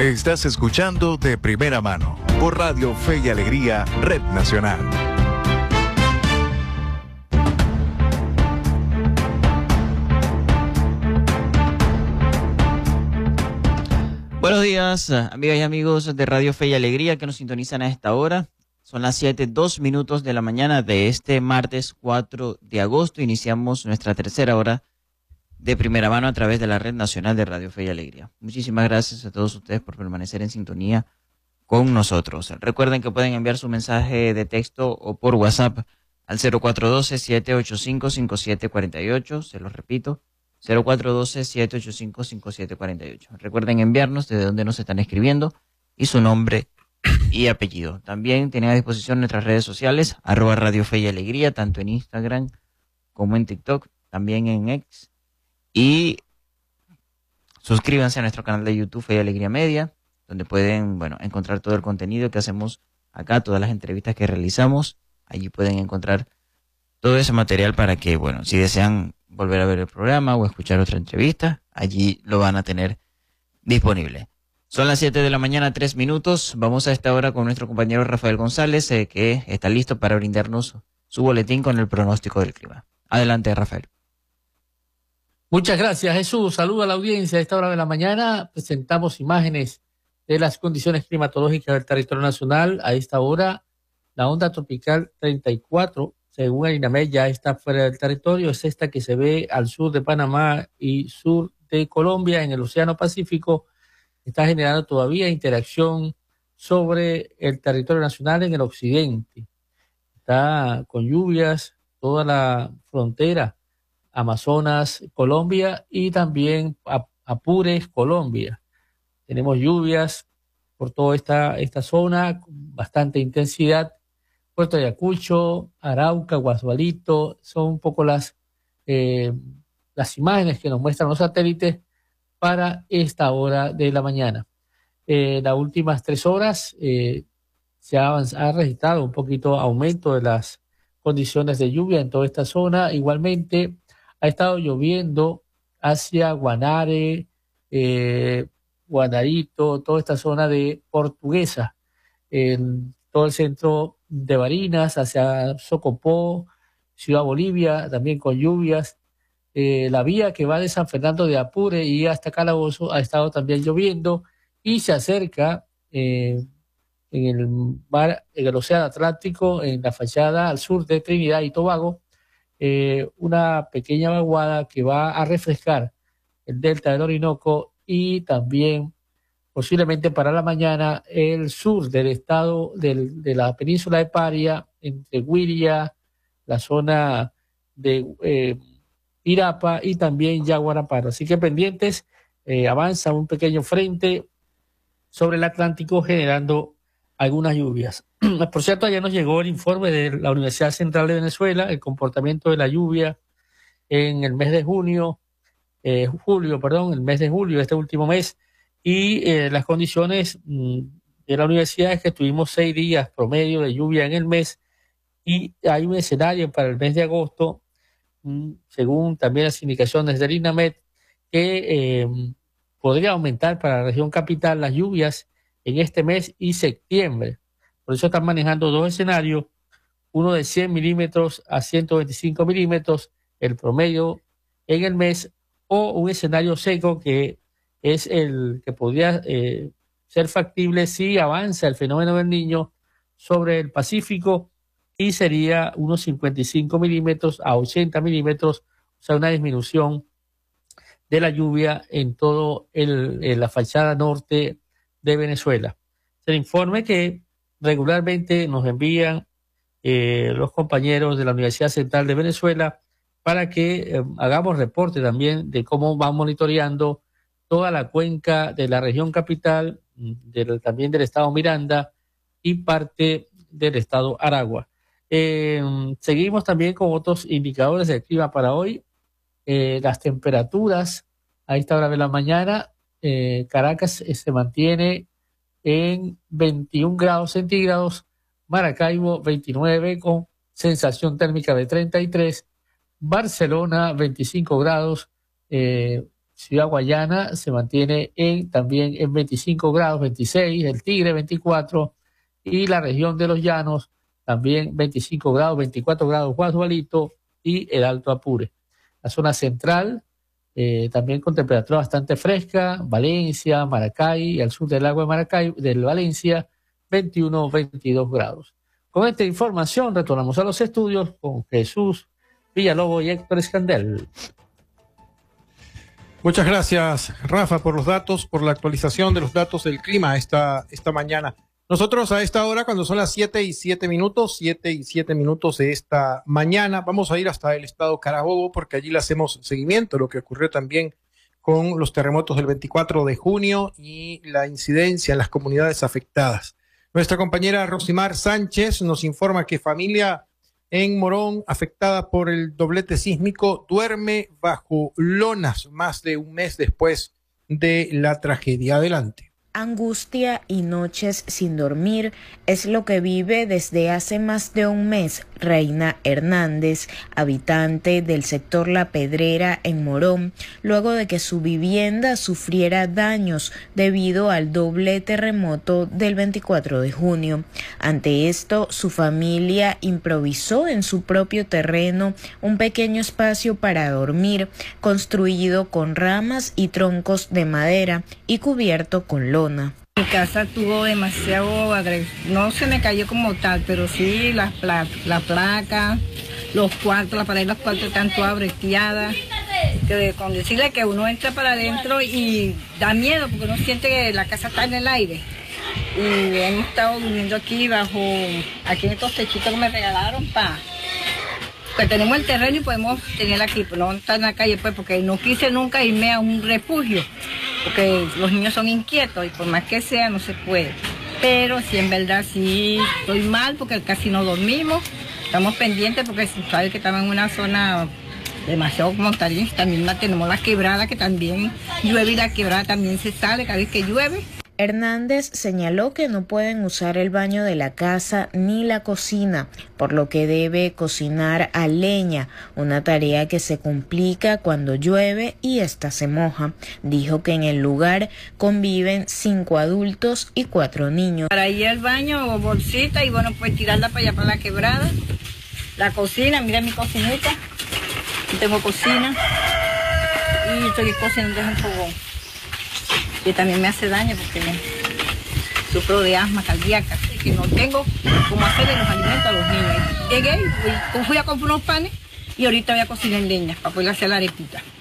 Estás escuchando De Primera Mano por Radio Fe y Alegría, Red Nacional. Buenos días, amigas y amigos de Radio Fe y Alegría que nos sintonizan a esta hora. Son las 7:02 de la mañana de este martes 4 de agosto. Iniciamos nuestra tercera hora de Primera Mano a través de la Red Nacional de Radio Fe y Alegría. Muchísimas gracias a todos ustedes por permanecer en sintonía con nosotros. Recuerden que pueden enviar su mensaje de texto o por WhatsApp al 0412-785-5748. Se los repito, 0412-785-5748. Recuerden enviarnos desde donde nos están escribiendo y su nombre y apellido. También tienen a disposición nuestras redes sociales, @Radio Fe y Alegría, tanto en Instagram como en TikTok, también en X. Y suscríbanse a nuestro canal de YouTube Fe y Alegría Media, donde pueden, encontrar todo el contenido que hacemos acá, todas las entrevistas que realizamos. Allí pueden encontrar todo ese material para que, si desean volver a ver el programa o escuchar otra entrevista, allí lo van a tener disponible. Son las 7 de la mañana, 3 minutos. Vamos a esta hora con nuestro compañero Rafael González, que está listo para brindarnos su boletín con el pronóstico del clima. Adelante, Rafael. Muchas gracias, Jesús. Saludo a la audiencia. A esta hora de la mañana presentamos imágenes de las condiciones climatológicas del territorio nacional. A esta hora, la onda tropical 34, según el INAMED, ya está fuera del territorio. Es esta que se ve al sur de Panamá y sur de Colombia, en el Océano Pacífico. Está generando todavía interacción sobre el territorio nacional en el occidente. Está con lluvias toda la frontera Amazonas, Colombia, y también Apures, Colombia. Tenemos lluvias por toda esta zona con bastante intensidad. Puerto Ayacucho, Arauca, Guasualito, son un poco las imágenes que nos muestran los satélites para esta hora de la mañana. Las últimas 3 horas se ha registrado un poquito aumento de las condiciones de lluvia en toda esta zona. Igualmente, ha estado lloviendo hacia Guanare, Guanarito, toda esta zona de Portuguesa, en todo el centro de Barinas, hacia Socopó, Ciudad Bolivia, también con lluvias. La vía que va de San Fernando de Apure y hasta Calabozo ha estado también lloviendo, y se acerca en el mar, en el Océano Atlántico, en la fachada al sur de Trinidad y Tobago, una pequeña vaguada que va a refrescar el delta del Orinoco, y también posiblemente para la mañana el sur del estado de la península de Paria, entre Güiria, la zona de Irapa y también Yaguaraparo. Así que pendientes, avanza un pequeño frente sobre el Atlántico generando algunas lluvias. Por cierto, ayer nos llegó el informe de la Universidad Central de Venezuela, el comportamiento de la lluvia en el mes de el mes de julio, este último mes, y las condiciones de la universidad es que tuvimos 6 días promedio de lluvia en el mes, y hay un escenario para el mes de agosto, según también las indicaciones del INAMED, que podría aumentar para la región capital las lluvias en este mes y septiembre. Por eso están manejando 2 escenarios, uno de 100 milímetros a 125 milímetros, el promedio en el mes, o un escenario seco que es el que podría ser factible si avanza el fenómeno del Niño sobre el Pacífico, y sería unos 55 milímetros a 80 milímetros, o sea, una disminución de la lluvia en todo la fachada norte de Venezuela. Se informe que regularmente nos envían los compañeros de la Universidad Central de Venezuela para que hagamos reporte también de cómo van monitoreando toda la cuenca de la región capital, también del estado Miranda y parte del estado Aragua. Seguimos también con otros indicadores del clima para hoy. Las temperaturas a esta hora de la mañana, Caracas se mantiene en 21 grados centígrados, Maracaibo 29 con sensación térmica de 33, Barcelona 25 grados, Ciudad Guayana se mantiene también en 25 grados, 26, el Tigre 24 y la región de los Llanos también 25 grados, 24 grados Guasualito y el Alto Apure. La zona central también con temperatura bastante fresca, Valencia, Maracay y al sur del lago de Maracay, del Valencia, 21, 22 grados. Con esta información retornamos a los estudios con Jesús Villalobos y Héctor Escandel. Muchas gracias, Rafa, por los datos, por la actualización de los datos del clima esta mañana. Nosotros a esta hora, cuando son las 7:07 de esta mañana, vamos a ir hasta el estado Carabobo porque allí le hacemos seguimiento a lo que ocurrió también con los terremotos del 24 de junio y la incidencia en las comunidades afectadas. Nuestra compañera Rosimar Sánchez nos informa que familia en Morón afectada por el doblete sísmico duerme bajo lonas más de un mes después de la tragedia. Adelante. Angustia y noches sin dormir es lo que vive desde hace más de un mes Reina Hernández, habitante del sector La Pedrera en Morón, luego de que su vivienda sufriera daños debido al doble terremoto del 24 de junio. Ante esto, su familia improvisó en su propio terreno un pequeño espacio para dormir, construido con ramas y troncos de madera y cubierto con lona. Mi casa tuvo demasiado agresión, no se me cayó como tal, pero sí la placa, los cuartos, la pared de los cuartos están todas breteadas. Con decirle que uno entra para adentro y da miedo porque uno siente que la casa está en el aire. Y hemos estado durmiendo aquí aquí en estos techitos que me regalaron que tenemos el terreno y podemos tenerla aquí, pero no estar en la calle pues, porque no quise nunca irme a un refugio, porque los niños son inquietos y por más que sea no se puede. Pero sí, en verdad sí estoy mal porque casi no dormimos, estamos pendientes porque sabes que estamos en una zona demasiado montañosa, también tenemos la quebrada que también llueve y la quebrada también se sale cada vez que llueve. Hernández señaló que no pueden usar el baño de la casa ni la cocina, por lo que debe cocinar a leña, una tarea que se complica cuando llueve y ésta se moja. Dijo que en el lugar conviven 5 adultos y 4 niños. Para ir al baño o bolsita y bueno, pues tirarla para allá para la quebrada. La cocina, mira mi cocinita, yo tengo cocina y estoy cocinando en fogón. Que también me hace daño porque sufro de asma cardíaca, que no tengo cómo hacerle los alimentos a los niños. Llegué, fui a comprar unos panes y ahorita voy a cocinar en leña para poder hacer la arepita.